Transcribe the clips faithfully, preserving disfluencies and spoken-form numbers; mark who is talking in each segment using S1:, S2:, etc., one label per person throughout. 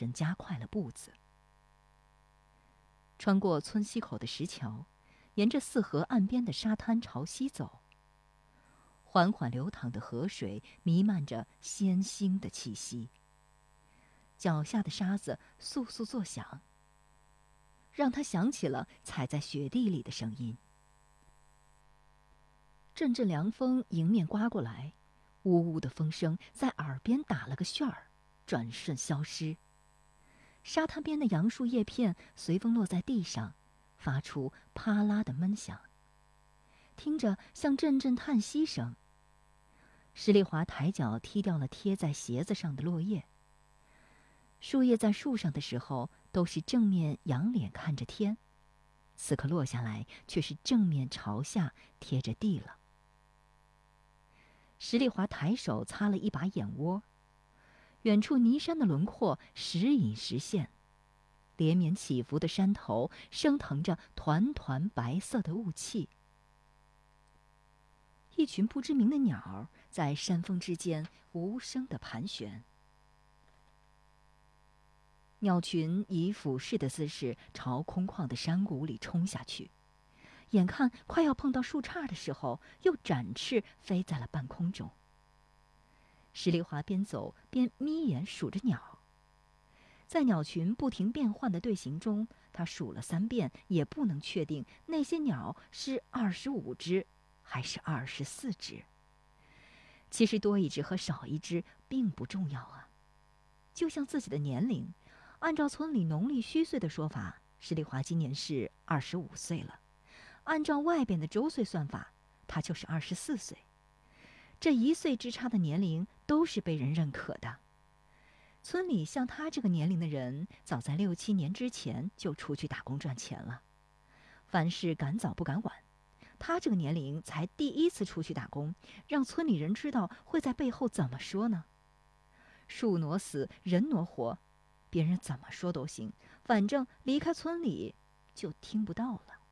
S1: 人加快了步子。穿过村西口的石桥，沿着四河岸边的沙滩朝西走。缓缓流淌的河水弥漫着鲜腥的气息，脚下的沙子簌簌作响，让他想起了踩在雪地里的声音。阵阵凉风迎面刮过来，呜呜的风声在耳边打了个旋儿，转瞬消失。沙滩边的杨树叶片随风落在地上，发出啪啦的闷响，听着像阵阵叹息声。施丽华抬脚踢掉了贴在鞋子上的落叶。树叶在树上的时候都是正面仰脸看着天，此刻落下来却是正面朝下贴着地了。施丽华抬手擦了一把眼窝，远处泥山的轮廓时隐时现，连绵起伏的山头升腾着团团白色的雾气。一群不知名的鸟儿在山峰之间无声地盘旋，鸟群以俯视的姿势朝空旷的山谷里冲下去，眼看快要碰到树杈的时候，又展翅飞在了半空中。施丽华边走边眯眼数着鸟，在鸟群不停变换的队形中，他数了三遍，也不能确定那些鸟是二十五只还是二十四只。其实多一只和少一只并不重要啊，就像自己的年龄，按照村里农历虚岁的说法，施丽华今年是二十五岁了，按照外边的周岁算法，他就是二十四岁。这一岁之差的年龄都是被人认可的。村里像他这个年龄的人，早在六七年之前就出去打工赚钱了，凡事赶早不赶晚。他这个年龄才第一次出去打工，让村里人知道会在背后怎么说呢？树挪死，人挪活，别人怎么说都行，反正离开村里就听不到了。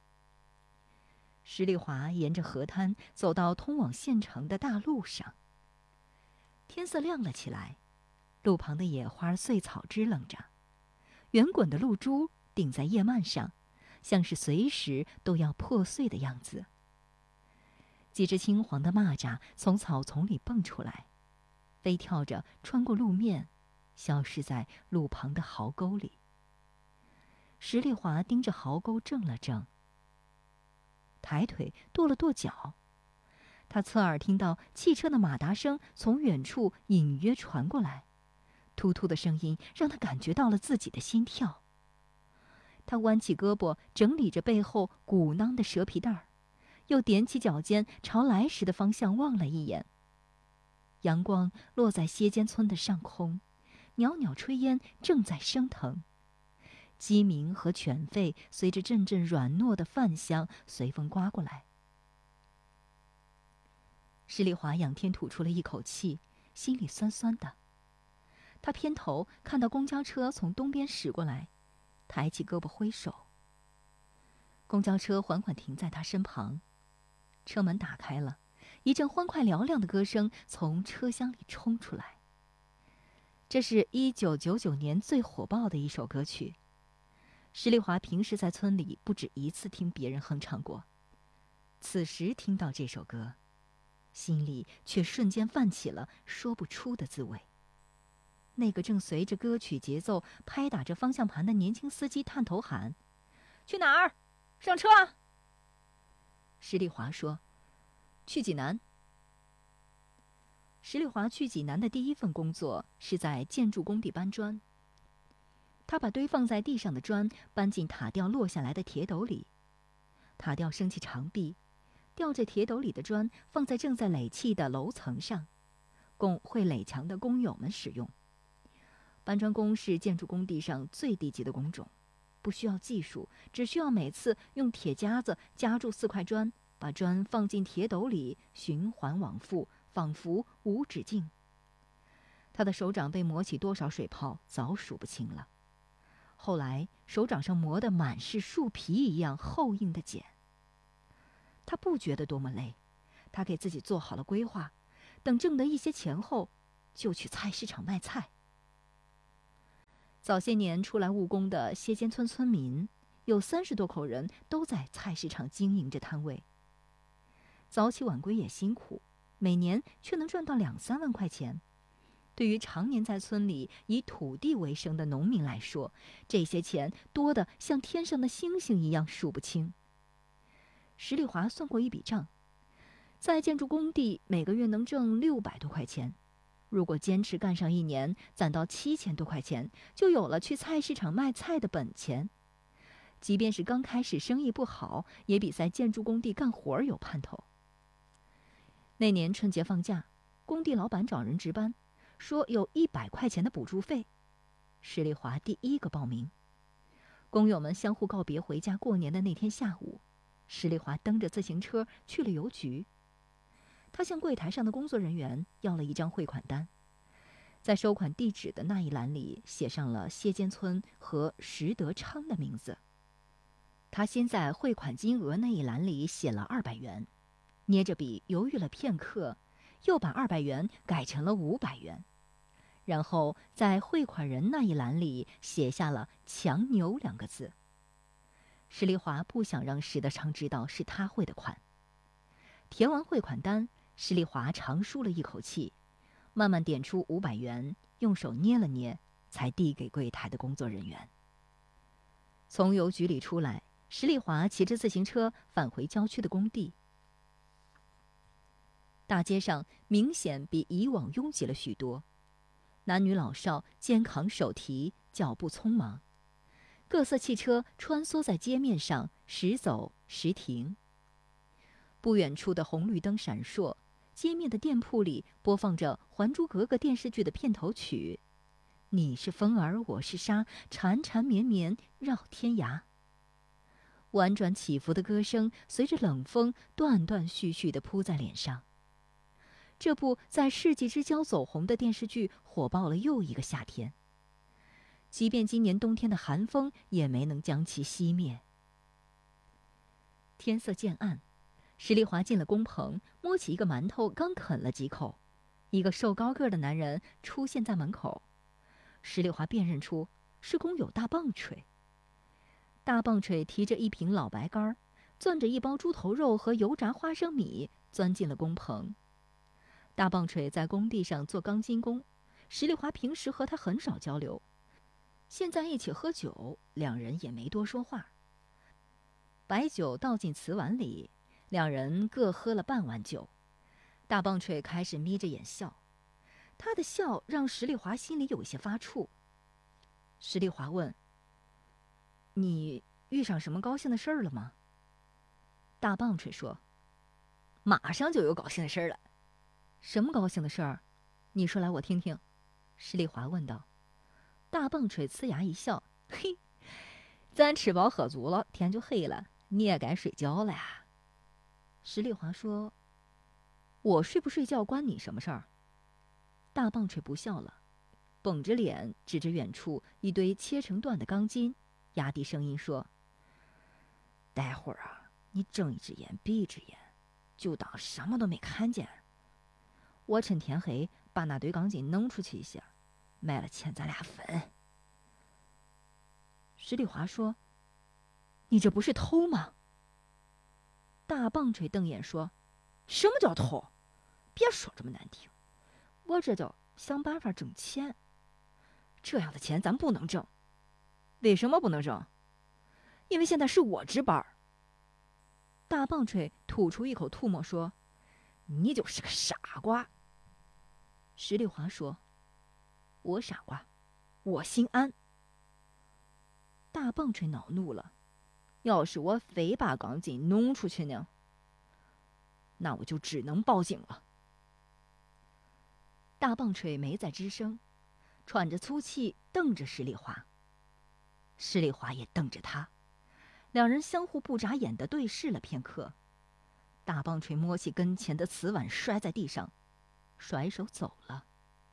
S1: 施丽华沿着河滩走到通往县城的大路上，天色亮了起来，路旁的野花碎草支棱着，圆滚的露珠顶在叶蔓上，像是随时都要破碎的样子。几只青黄的蚂蚱从草丛里蹦出来，飞跳着穿过路面，消失在路旁的壕沟里。施丽华盯着壕沟怔了怔，抬腿跺了跺脚，他侧耳听到汽车的马达声从远处隐约传过来，突突的声音让他感觉到了自己的心跳。他弯起胳膊整理着背后鼓囊的蛇皮袋儿，又踮起脚尖朝来时的方向望了一眼。阳光落在歇间村的上空，袅袅炊烟正在升腾，鸡鸣和犬吠随着阵阵软糯的饭香随风刮过来。施丽华仰天吐出了一口气，心里酸酸的。他偏头看到公交车从东边驶过来，抬起胳膊挥手。公交车缓缓停在他身旁，车门打开了，一阵欢快嘹亮的歌声从车厢里冲出来。这是一九九九年最火爆的一首歌曲。施丽华平时在村里不止一次听别人哼唱过，此时听到这首歌，心里却瞬间泛起了说不出的滋味。那个正随着歌曲节奏拍打着方向盘的年轻司机探头喊：“去哪儿？上车啊！”施丽华说：“去济南。”施丽华去济南的第一份工作是在建筑工地搬砖。他把堆放在地上的砖搬进塔吊落下来的铁斗里，塔吊升起长臂，吊着铁斗里的砖放在正在垒砌的楼层上，供会垒墙的工友们使用。搬砖工是建筑工地上最低级的工种，不需要技术，只需要每次用铁夹子夹住四块砖，把砖放进铁斗里，循环往复，仿佛无止境。他的手掌被磨起多少水泡，早数不清了。后来手掌上磨得满是树皮一样厚硬的茧。他不觉得多么累，他给自己做好了规划，等挣得一些钱后，就去菜市场卖菜。 早些年出来务工的歇间村村民有三十多口人，都在菜市场经营着摊位。早起晚归也辛苦，每年却能赚到两三万块钱。对于常年在村里以土地为生的农民来说，这些钱多得像天上的星星一样数不清。石丽华算过一笔账，在建筑工地每个月能挣六百多块钱，如果坚持干上一年，攒到七千多块钱，就有了去菜市场卖菜的本钱。即便是刚开始生意不好，也比在建筑工地干活有盼头。那年春节放假，工地老板找人值班，说有一百块钱的补助费。石丽华第一个报名。工友们相互告别回家过年的那天下午，石丽华蹬着自行车去了邮局。他向柜台上的工作人员要了一张汇款单，在收款地址的那一栏里写上了歇间村和石德昌的名字。他先在汇款金额那一栏里写了二百元，捏着笔犹豫了片刻，又把二百元改成了五百元，然后在汇款人那一栏里写下了强牛两个字。石丽华不想让石德昌知道是他汇的款。填完汇款单，石丽华长舒了一口气，慢慢点出五百元，用手捏了捏，才递给柜台的工作人员。从邮局里出来，石丽华骑着自行车返回郊区的工地。大街上明显比以往拥挤了许多，男女老少肩扛手提，脚步匆忙，各色汽车穿梭在街面上，时走时停。不远处的红绿灯闪烁，街面的店铺里播放着《还珠格格》电视剧的片头曲，你是风儿我是沙，缠缠绵绵绕天涯。婉转起伏的歌声随着冷风断断续续地扑在脸上。这部在世纪之交走红的电视剧火爆了又一个夏天，即便今年冬天的寒风也没能将其熄灭。天色渐暗，石丽华进了工棚，摸起一个馒头，刚啃了几口，一个瘦高个的男人出现在门口。石丽华辨认出是工友大棒槌。大棒槌提着一瓶老白干，攥着一包猪头肉和油炸花生米，钻进了工棚。大棒槌在工地上做钢筋工，石丽华平时和他很少交流，现在一起喝酒，两人也没多说话。白酒倒进瓷碗里，两人各喝了半碗酒。大棒槌开始眯着眼笑，他的笑让石丽华心里有些发怵。石丽华问：“你遇上什么高兴的事儿了吗？”大棒槌说：“马上就有高兴的事儿了。”“什么高兴的事儿？你说来我听听。”石丽华问道。大棒槌呲牙一笑：“嘿，咱吃饱喝足了，天就黑了，你也该睡觉了呀。”石丽华说：“我睡不睡觉关你什么事儿？”大棒槌不笑了，绷着脸指着远处一堆切成段的钢筋，压低声音说：“待会儿啊，你睁一只眼闭一只眼，就当什么都没看见。我趁天黑把那堆钢筋弄出去一些，卖了钱咱俩分。”石丽华说：“你这不是偷吗？”大棒槌瞪眼说：“什么叫偷？别说这么难听，我这叫想办法挣钱。这样的钱咱不能挣。”“为什么不能挣？”“因为现在是我值班。”大棒槌吐出一口唾沫说：“你就是个傻瓜。”石丽华说：“我傻瓜，我姓安。”大棒槌恼怒了：“要是我非把钢筋弄出去呢？那我就只能报警了。”大棒槌没再吱声，喘着粗气瞪着石丽华。石丽华也瞪着他，两人相互不眨眼地对视了片刻。大棒槌摸起跟前的瓷碗摔在地上，甩手走了。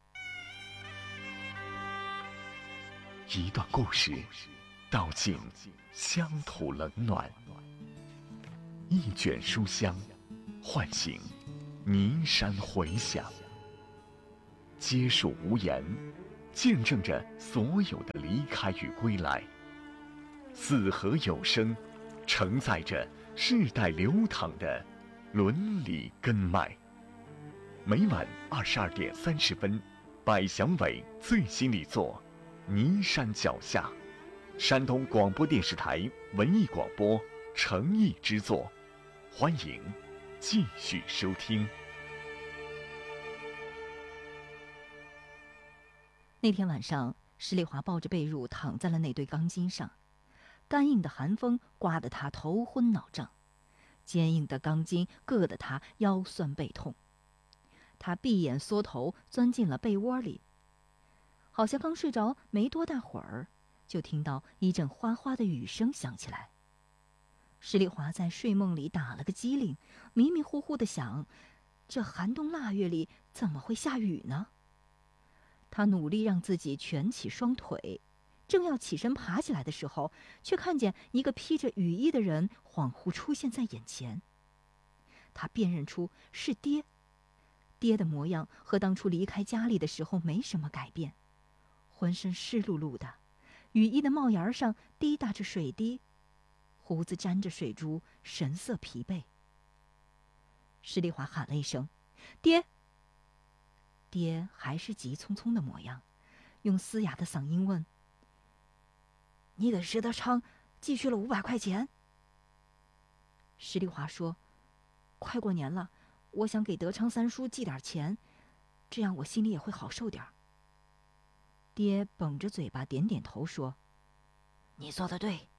S2: 一段故事道尽乡土冷暖，一卷书香唤醒泥山回响。皆属无言， 见证着所有的离开与归来。四合有声，承载着世代流淌的伦理根脉。每晚二十二点三十分，百祥伟最新力作《泥山脚下》，山东广播电视台文艺广播诚意之作，欢迎继续收听。
S1: 那天晚上，施丽华抱着被褥躺在了那堆钢筋上，干硬的寒风刮得他头昏脑胀，坚硬的钢筋硌得他腰酸背痛。他闭眼缩头，钻进了被窝里，好像刚睡着没多大会儿，就听到一阵哗哗的雨声响起来。施丽华在睡梦里打了个激灵，迷迷糊糊地想，这寒冬腊月里怎么会下雨呢？他努力让自己蜷起双腿，正要起身爬起来的时候，却看见一个披着雨衣的人恍惚出现在眼前。他辨认出是爹，爹的模样和当初离开家里的时候没什么改变，浑身湿漉漉的，雨衣的帽檐上滴答着水滴，胡子沾着水珠，神色疲惫。施丽华喊了一声：“爹！”爹还是急匆匆的模样，用嘶哑的嗓音问：“你给石德昌寄去了五百块钱？”施丽华说：“快过年了，我想给德昌三叔寄点钱，这样我心里也会好受点儿。”爹绷着嘴巴点点头说：“你做得对。”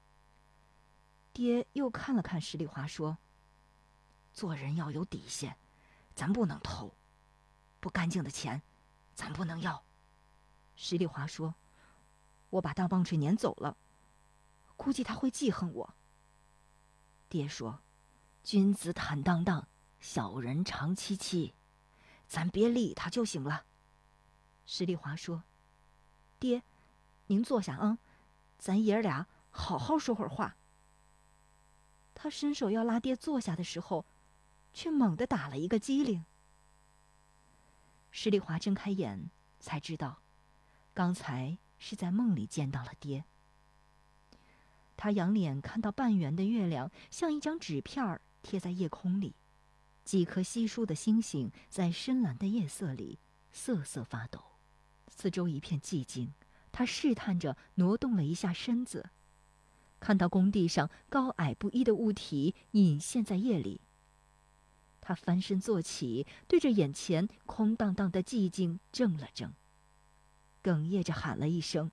S1: 爹又看了看施丽华说：“做人要有底线，咱不能偷。不干净的钱，咱不能要。”施丽华说：“我把大棒槌撵走了，估计他会记恨我。”爹说：“君子坦荡荡，小人长戚戚，咱别理他就行了。”施丽华说：“爹，您坐下啊，咱爷儿俩好好说会儿话。”他伸手要拉爹坐下的时候，却猛地打了一个激灵。施丽华睁开眼，才知道，刚才是在梦里见到了爹。他仰脸看到半圆的月亮像一张纸片贴在夜空里，几颗稀疏的星星在深蓝的夜色里瑟瑟发抖。四周一片寂静，他试探着挪动了一下身子，看到工地上高矮不一的物体隐现在夜里。他翻身坐起，对着眼前空荡荡的寂静怔了怔，哽咽着喊了一声：“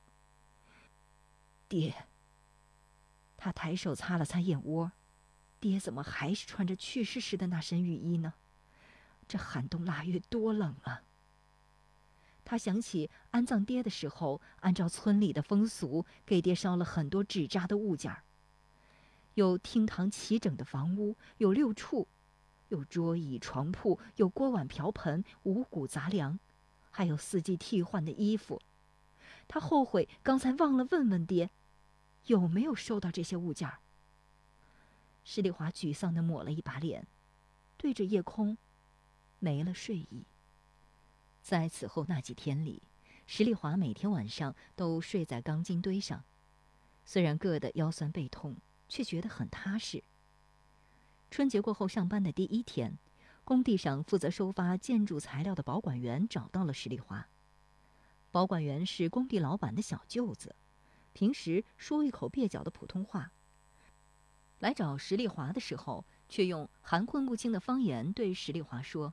S1: 爹。”他抬手擦了擦眼窝，爹怎么还是穿着去世时的那身雨衣呢？这寒冬腊月多冷啊！他想起安葬爹的时候，按照村里的风俗，给爹烧了很多纸扎的物件儿，有厅堂齐整的房屋，有六畜，有桌椅床铺，有锅碗瓢盆，五谷杂粮，还有四季替换的衣服。他后悔刚才忘了问问爹，有没有收到这些物件儿。施丽华沮丧地抹了一把脸，对着夜空，没了睡意。在此后那几天里，施丽华每天晚上都睡在钢筋堆上，虽然硌得腰酸背痛，却觉得很踏实。春节过后上班的第一天，工地上负责收发建筑材料的保管员找到了施丽华。保管员是工地老板的小舅子，平时说一口蹩脚的普通话。来找施丽华的时候，却用含混不清的方言对施丽华说：“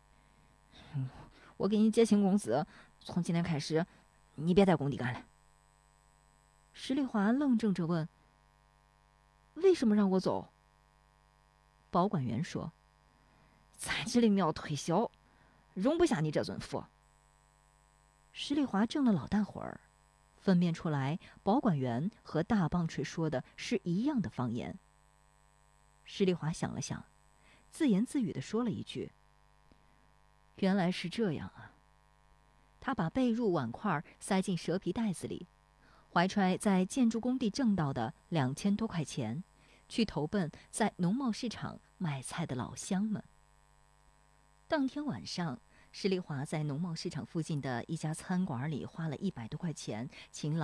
S1: 我给你结清工资，从今天开始，你别在工地干了。”施丽华愣怔着问：“为什么让我走？”保管员说：“咱这里苗忒小，容不下你这尊佛。”施丽华怔了老大会儿，分辨出来保管员和大棒槌说的是一样的方言。施丽华想了想，自言自语地说了一句：“原来是这样啊。”他把被褥碗筷塞进蛇皮袋子里，怀揣在建筑工地挣到的两千多块钱，去投奔在农贸市场卖菜的老乡们。当天晚上， 施丽华在农贸市场附近的一家餐馆里花了一百多块钱，请老